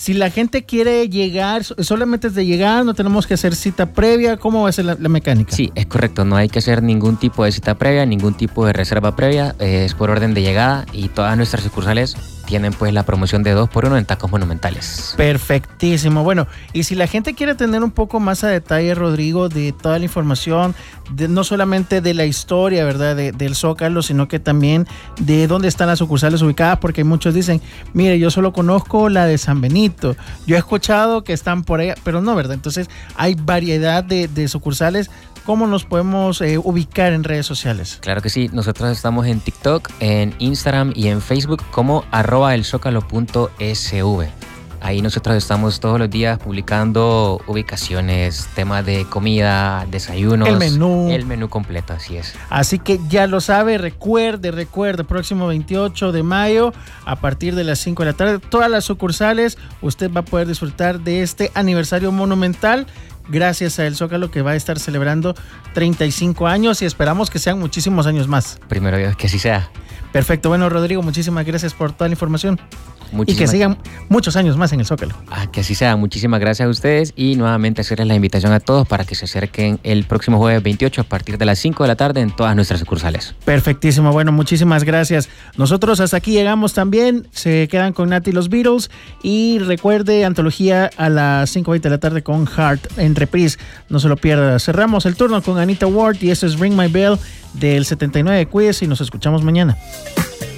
Si la gente quiere llegar, solamente es de llegar, no tenemos que hacer cita previa. ¿Cómo va a ser la mecánica? Sí, es correcto. No hay que hacer ningún tipo de cita previa, ningún tipo de reserva previa. Es por orden de llegada y todas nuestras sucursales tienen pues la promoción de 2x1 en tacos monumentales. Perfectísimo. Bueno, y si la gente quiere tener un poco más a detalle, Rodrigo, de toda la información, no solamente de la historia, ¿verdad?, del Zócalo, sino que también de dónde están las sucursales ubicadas, porque muchos dicen, mire, yo solo conozco la de San Benito, yo he escuchado que están por allá, pero no, ¿verdad? Entonces hay variedad de sucursales. ¿Cómo nos podemos ubicar en redes sociales? Claro que sí, nosotros estamos en TikTok, en Instagram y en Facebook como @elzocalo.sv. Ahí nosotros estamos todos los días publicando ubicaciones, temas de comida, desayunos. El menú completo, así es. Así que ya lo sabe, recuerde, próximo 28 de mayo, a partir de las 5 de la tarde, todas las sucursales, usted va a poder disfrutar de este aniversario monumental, gracias a El Zócalo, que va a estar celebrando 35 años y esperamos que sean muchísimos años más. Primero Dios, que así sea. Perfecto. Bueno, Rodrigo, muchísimas gracias por toda la información. Y que sigan muchos años más en El Zócalo. Que así sea. Muchísimas gracias a ustedes y nuevamente hacerles la invitación a todos para que se acerquen el próximo jueves 28 a partir de las 5 de la tarde en todas nuestras sucursales. Perfectísimo. Bueno, muchísimas gracias. Nosotros hasta aquí llegamos también. Se quedan con Nati y los Beatles y recuerde, antología a las 5:20 de la tarde con Heart en reprise. No se lo pierda. Cerramos el turno con Anita Ward y esto es Ring My Bell del 79. Cuídese y nos escuchamos mañana.